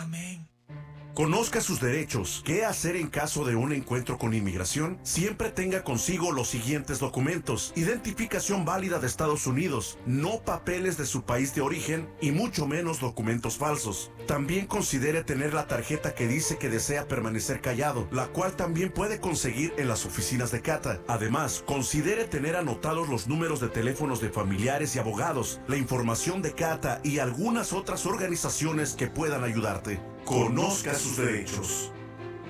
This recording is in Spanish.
Amén. Conozca sus derechos. ¿Qué hacer en caso de un encuentro con inmigración? Siempre tenga consigo los siguientes documentos: identificación válida de Estados Unidos, no papeles de su país de origen y mucho menos documentos falsos. También considere tener la tarjeta que dice que desea permanecer callado, la cual también puede conseguir en las oficinas de CATA. Además, considere tener anotados los números de teléfonos de familiares y abogados, la información de CATA y algunas otras organizaciones que puedan ayudarte. Conozca sus derechos.